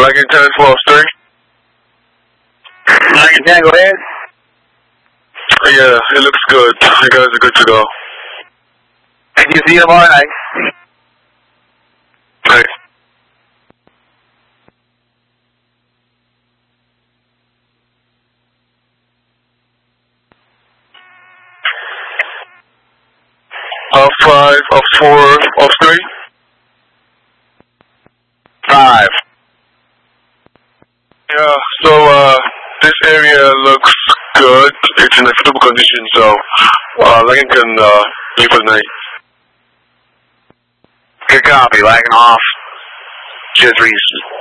Lagging 10 for off 3. Lagging 10, go ahead. Yeah, it looks good. You guys are good to go. Thank you. See you tomorrow night. Thanks. Off 5, off 4, off 3. 5. Yeah, so this area looks good. It's in a suitable condition, so Lagging can leave for the night. Good copy. Lagging off. 2-3.